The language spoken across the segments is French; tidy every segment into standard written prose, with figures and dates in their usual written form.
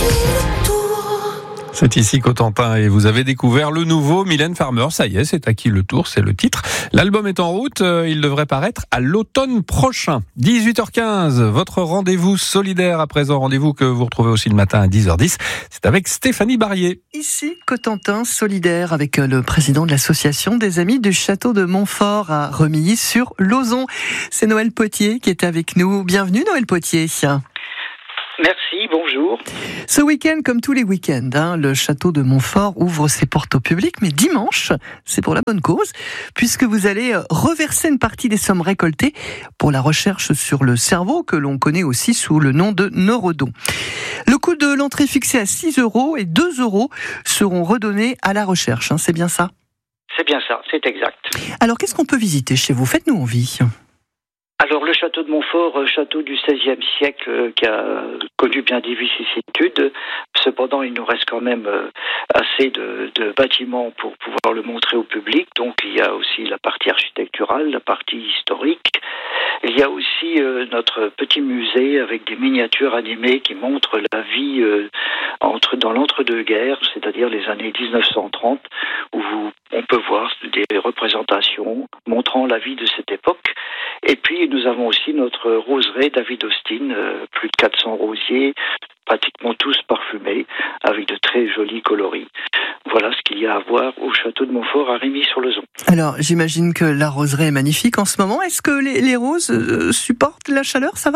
C'est ici Cotentin et vous avez découvert le nouveau Mylène Farmer. Ça y est, c'est à qui le tour, c'est le titre. L'album est en route, il devrait paraître à l'automne prochain. 18h15, votre rendez-vous solidaire à présent, rendez-vous que vous retrouvez aussi le matin à 10h10. C'est avec Stéphanie Barrier. Ici Cotentin solidaire avec le président de l'association des Amis du Château de Montfort à Remilly-sur-Lauzon. C'est Noël Potier qui est avec nous. Bienvenue Noël Potier. Merci, bonjour. Ce week-end, comme tous les week-ends, le château de Montfort ouvre ses portes au public, mais dimanche, c'est pour la bonne cause, puisque vous allez reverser une partie des sommes récoltées pour la recherche sur le cerveau, que l'on connaît aussi sous le nom de neurodon. Le coût de l'entrée fixé à 6 € et 2 € seront redonnés à la recherche, c'est bien ça ? C'est bien ça, c'est exact. Alors, qu'est-ce qu'on peut visiter chez vous ? Faites-nous envie. Alors, le château de Montfort, château du XVIe siècle qui a connu bien des vicissitudes. Cependant, il nous reste quand même assez de bâtiments pour pouvoir le montrer au public. Donc, il y a aussi la partie architecturale, la partie historique. Il y a aussi notre petit musée avec des miniatures animées qui montrent la vie dans l'entre-deux-guerres, c'est-à-dire les années 1930, où on peut voir des représentations montrant la vie de cette époque. Et puis, nous avons aussi notre roseraie David Austin, plus de 400 rosiers, pratiquement tous parfumés, avec de très jolis coloris. Voilà ce qu'il y a à voir au château de Montfort à Remilly-sur-Lauzon. Alors, j'imagine que la roseraie est magnifique en ce moment. Est-ce que les roses supportent la chaleur, ça va ?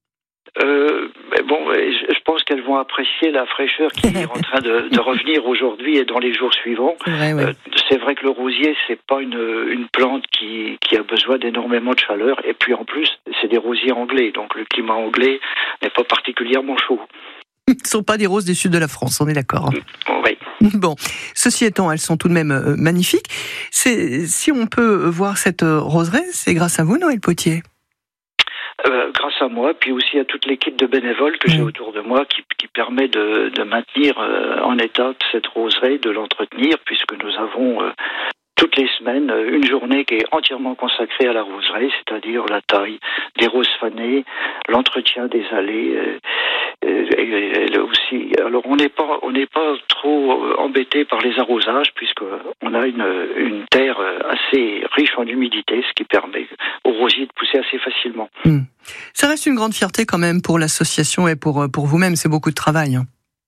Je pense qu'elles vont apprécier la fraîcheur qui est en train de revenir aujourd'hui et dans les jours suivants. Ouais. C'est vrai que le rosier, c'est pas une plante qui a besoin d'énormément de chaleur. Et puis en plus, c'est des rosiers anglais, donc le climat anglais n'est pas particulièrement chaud. Ce ne sont pas des roses du sud de la France, on est d'accord. Oui. Bon, ceci étant, elles sont tout de même magnifiques. Si on peut voir cette roseraie, c'est grâce à vous, Noël Potier. Grâce à moi, puis aussi à toute l'équipe de bénévoles que j'ai autour de moi qui permet de maintenir en état cette roseraie, de l'entretenir, puisque nous avons toutes les semaines une journée qui est entièrement consacrée à la roseraie, c'est-à-dire la taille des roses fanées, l'entretien des allées. Aussi, alors on n'est pas trop embêté par les arrosages puisqu'on a une terre assez riche en humidité, ce qui permet aux rosiers de pousser assez facilement. Ça reste une grande fierté quand même pour l'association et pour vous-même, c'est beaucoup de travail.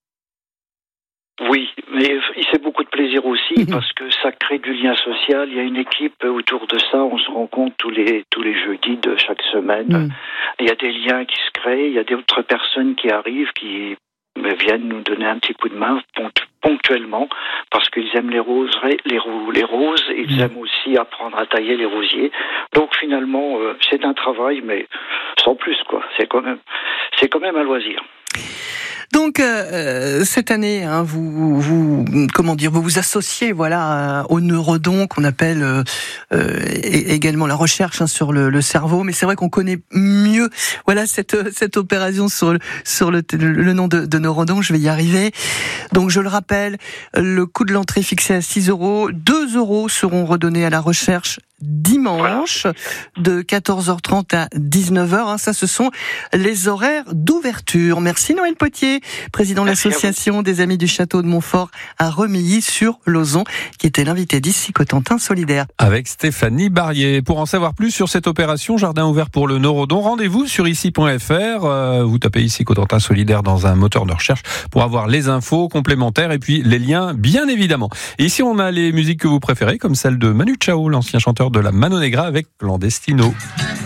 Oui, mais c'est beaucoup de plaisir aussi parce que ça crée du lien social. Il y a une équipe autour de ça. On se rencontre tous les jeudis de chaque semaine. Il y a des liens qui se créent. Il y a d'autres personnes qui arrivent, qui viennent nous donner un petit coup de main ponctuellement parce qu'ils aiment les roses. Ils aiment aussi apprendre à tailler les rosiers. Donc finalement, c'est un travail, mais sans plus quoi. C'est quand même un loisir. Donc cette année, vous vous associez au neurodon qu'on appelle également la recherche sur le cerveau, mais c'est vrai qu'on connaît mieux cette opération sur le nom de neurodon. Je vais y arriver. Donc je le rappelle, le coût de l'entrée fixé à 6 €, 2 € seront redonnés à la recherche dimanche de 14h30 à 19h. Ça, ce sont les horaires d'ouverture. Merci Noël Potier, président de l'association des Amis du Château de Montfort à Remilly-sur-Lauzon, qui était l'invité d'ici Cotentin solidaire. Avec Stéphanie Barrier. Pour en savoir plus sur cette opération Jardin ouvert pour le neurodon, rendez-vous sur ici.fr. Vous tapez ici Cotentin solidaire dans un moteur de recherche pour avoir les infos complémentaires et puis les liens, bien évidemment. Et ici, on a les musiques que vous préférez, comme celle de Manu Chao, l'ancien chanteur de la Mano Negra avec Clandestino.